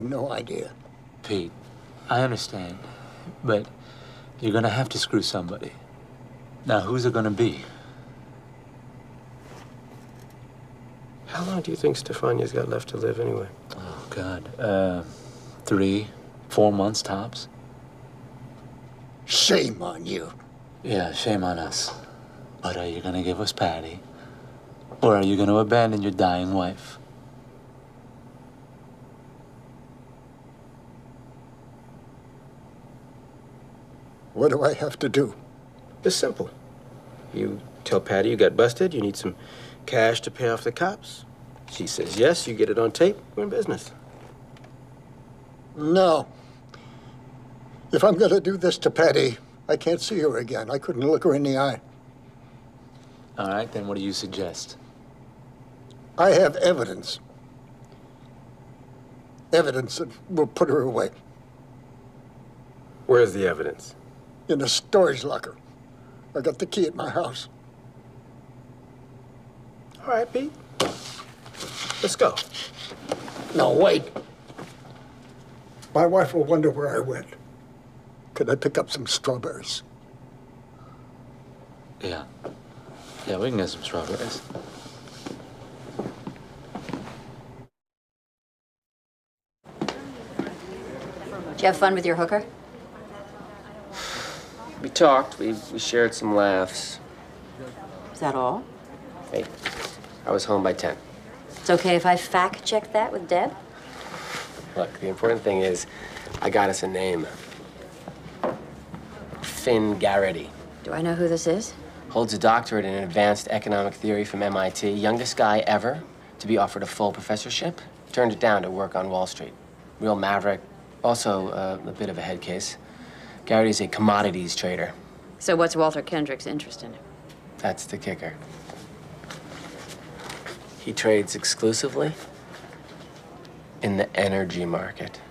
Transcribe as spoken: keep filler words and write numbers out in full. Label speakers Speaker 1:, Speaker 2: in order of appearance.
Speaker 1: No idea.
Speaker 2: Pete, I understand, but you're gonna have to screw somebody. Now, who's it gonna be?
Speaker 3: How long do you think Stefania's got left to live anyway?
Speaker 2: Oh, God. Uh, three, four months tops.
Speaker 1: Shame on you.
Speaker 2: Yeah, shame on us. But are you gonna give us Patty? Or are you gonna abandon your dying wife?
Speaker 1: What do I have to do?
Speaker 3: It's simple. You tell Patty you got busted, you need some cash to pay off the cops. She says yes, you get it on tape, we're in business.
Speaker 1: No. If I'm gonna do this to Patty, I can't see her again. I couldn't look her in the eye.
Speaker 2: All right, then what do you suggest?
Speaker 1: I have evidence. Evidence that will put her away.
Speaker 3: Where's the evidence?
Speaker 1: In the storage locker. I got the key at my house.
Speaker 3: All right, Pete. Let's go.
Speaker 1: No, wait. My wife will wonder where I went. Could I pick up some strawberries?
Speaker 2: Yeah. Yeah, we can get some strawberries.
Speaker 4: Did you have fun with your hooker?
Speaker 5: We talked, we, we shared some laughs.
Speaker 4: Is that all?
Speaker 5: Hey, I was home by ten.
Speaker 4: It's okay if I fact-check that with Deb?
Speaker 5: Look, the important thing is I got us a name. Finn Garrity.
Speaker 4: Do I know who this is?
Speaker 5: Holds a doctorate in advanced economic theory from M I T. Youngest guy ever to be offered a full professorship. Turned it down to work on Wall Street. Real maverick. Also uh, a bit of a head case. Garrity's a commodities trader.
Speaker 4: So what's Walter Kendrick's interest in him?
Speaker 5: That's the kicker. He trades exclusively in the energy market.